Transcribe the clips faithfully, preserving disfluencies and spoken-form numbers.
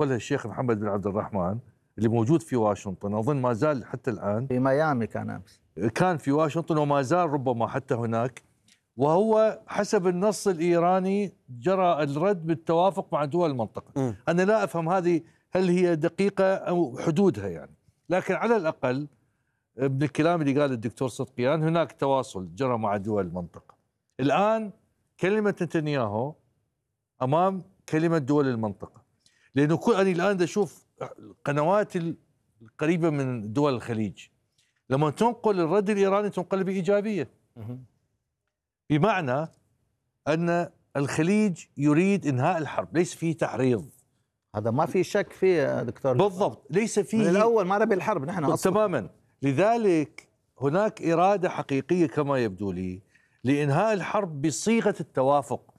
نقلها الشيخ محمد بن عبد الرحمن اللي موجود في واشنطن، أظن ما زال حتى الآن في ميامي، كان أمس كان في واشنطن وما زال ربما حتى هناك. وهو حسب النص الإيراني جرى الرد بالتوافق مع دول المنطقة. م. أنا لا أفهم هذه هل هي دقيقة أو حدودها يعني، لكن على الأقل من الكلام اللي قال الدكتور صدقيان هناك تواصل جرى مع دول المنطقة. الآن كلمة نتنياهو أمام كلمة دول المنطقة، لأنه كل أنا الآن أشوف القنوات القريبة من دول الخليج لما تنقل الرد الإيراني تنقل بإيجابية، بمعنى أن الخليج يريد إنهاء الحرب، ليس فيه تحريض. هذا ما في شك فيه يا دكتور. بالضبط، ليس فيه من الأول ما نبي الحرب نحن أصلا. تماما. لذلك هناك إرادة حقيقية كما يبدو لي لإنهاء الحرب بصيغة التوافق،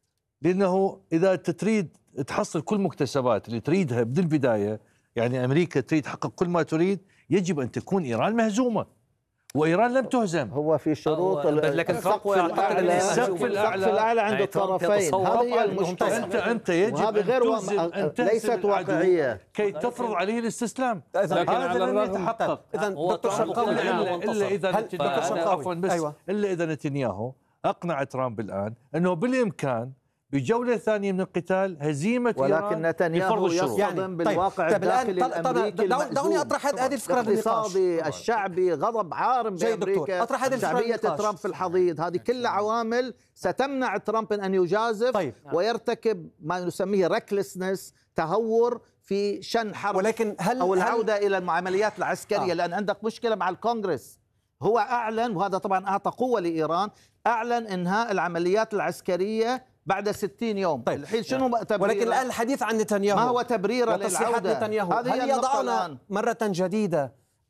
لأنه إذا تريد تحصل كل مكتسبات اللي تريدها من البداية، يعني أمريكا تريد تحقق كل ما تريد، يجب أن تكون إيران مهزومة، وإيران لم تهزم. هو في شروط لكن السقف الأعلى، السقف الأعلى عند الطرفين، هذه هي المشكلة. أنت أنت يجب وهذه غير أن ليست واقعية كي تفرض عليه الاستسلام. لكن هذا لن يتحقق. إذا دكتور شرقاوي إلا إذا عفوا بس أيوة. إلا إذا نتنياهو أقنع ترامب الآن أنه بالإمكان بجولة ثانية من القتال هزيمة إيران، ولكن نتنياهو يصطدم يعني بالواقع طيب الداخلي الأمريكي. دعوني أطرح هذه الفكرة الاقتصادي الشعبي، غضب عارم بأمريكا، أطرح هذه شعبية ترامب في الحضيض، هذه كل عوامل ستمنع ترامب أن يجازف طيب. ويرتكب ما نسميه ريكلسنس، تهور في شن حرب، ولكن هل أو العودة هل إلى العمليات العسكرية. آه. لأن عندك مشكلة مع الكونغرس. هو أعلن، وهذا طبعا أعطى قوة لإيران، أعلن إنهاء العمليات العسكرية بعد ستين يوم. طيب. الحين شنو تبريره؟ ولكن الآن الحديث عن نتنياهو، ما هو تبريره للعودة؟ نتنياهو هل يضعنا مرة جديدة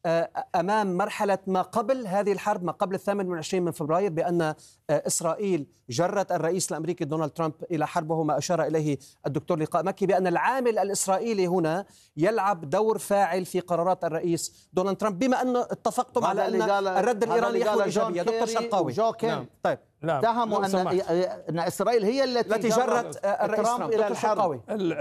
أمام مرحلة ما قبل هذه الحرب، ما قبل الثامن والعشرين من فبراير، بأن إسرائيل جرت الرئيس الأمريكي دونالد ترامب إلى حرب، وهو ما أشار إليه الدكتور لقاء مكي، بأن العامل الإسرائيلي هنا يلعب دور فاعل في قرارات الرئيس دونالد ترامب، بما أن اتفقتم على أن الرد الإيراني يحوي إيجابية. دكتور شرقاوي. نعم. طيب اتهموا أن أن إسرائيل هي التي, التي جرت الرئيس ترامب إلى الحرب.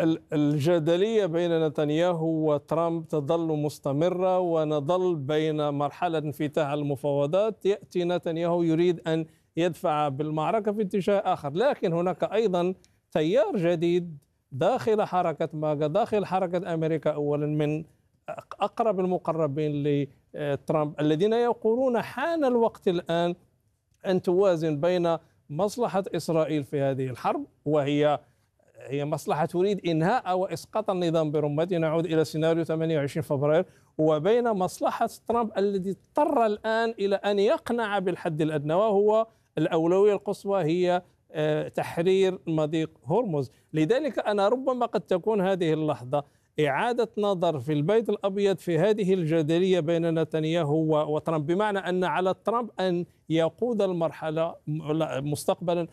الجدلية بين نتنياهو وترامب تظل مستمرة، ونظل بين مرحلة انفتاح المفاوضات يأتي نتنياهو يريد أن يدفع بالمعركة في اتجاه آخر. لكن هناك أيضا تيار جديد داخل حركة ماغا، داخل حركة أمريكا أولا، من أقرب المقربين لترامب، الذين يقولون حان الوقت الآن أن توازن بين مصلحة إسرائيل في هذه الحرب، وهي هي مصلحة تريد إنهاء أو إسقاط النظام برمته، نعود إلى سيناريو ثمانية وعشرين فبراير، وبين مصلحة ترامب الذي اضطر الآن إلى أن يقنع بالحد الأدنى، وهو الأولوية القصوى هي تحرير مضيق هرمز. لذلك أنا ربما قد تكون هذه اللحظة إعادة نظر في البيت الأبيض في هذه الجدلية بين نتنياهو وترامب، بمعنى أن على ترامب أن يقود المرحلة مستقبلا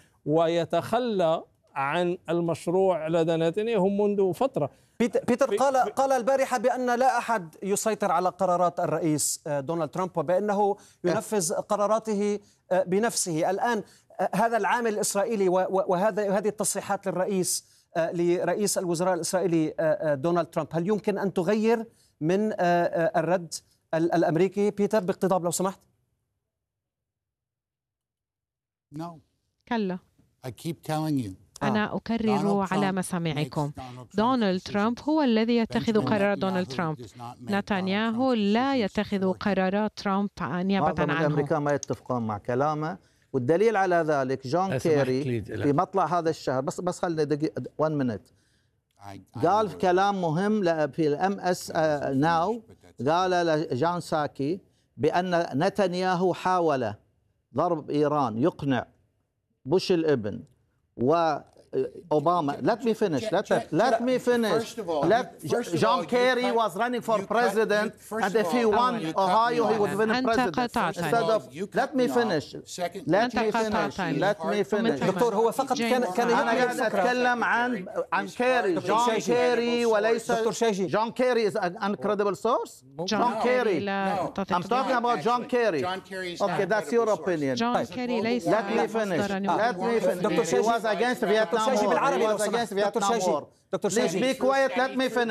ويتخلى عن المشروع لدى نتنياهو منذ فترة. بيتر قال قال البارحة بأن لا أحد يسيطر على قرارات الرئيس دونالد ترامب، وبأنه ينفذ قراراته بنفسه. الآن هذا العامل الإسرائيلي وهذا هذه التصريحات للرئيس لرئيس الوزراء الإسرائيلي دونالد ترامب، هل يمكن أن تغير من الرد الأمريكي؟ بيتر باقتضاب لو سمحت. كلا. أنا أكرر على مسامعكم، دونالد ترامب هو الذي يتخذ قرارات دونالد ترامب، نتنياهو لا يتخذ قرارات ترامب نيابة عنه. الأمريكان ما يتفقون مع كلامه، والدليل على ذلك جون كيري في مطلع هذا الشهر، بس بس خلينا دقيقة واحد مينت، قال كلام مهم في الام اس ناو، قال لجان ساكي بأن نتنياهو حاول ضرب إيران، يقنع بوش الابن وأوباما. Let me finish. Let, let me finish. Let, John Kerry was running for president, and if he won Ohio, he would win president. Instead of, let me finish. Let me finish. Let me finish. دكتور هو فقط كان كان أنا قاعد أتكلم عن عن كيري، جون كيري وليس دكتور شيجي. جون كيري is an incredible source. John Kerry. I'm talking about John Kerry. Okay, that's your opinion. John Kerry ليس. Let me finish. Let me finish. He was against Vietnam. بالعربي لو against Vietnam war. دكتور شيجي. Please be quiet. Let me finish.